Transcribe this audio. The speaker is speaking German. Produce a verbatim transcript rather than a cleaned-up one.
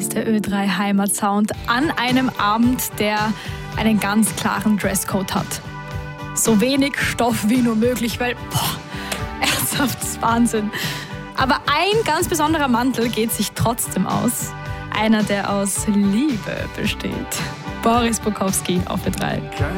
ist der Ö drei Heimatsound an einem Abend, der einen ganz klaren Dresscode hat. So wenig Stoff wie nur möglich, weil, boah, ernsthaft, das ist Wahnsinn. Aber ein ganz besonderer Mantel geht sich trotzdem aus. Einer, der aus Liebe besteht. Boris Bukowski auf Ö drei.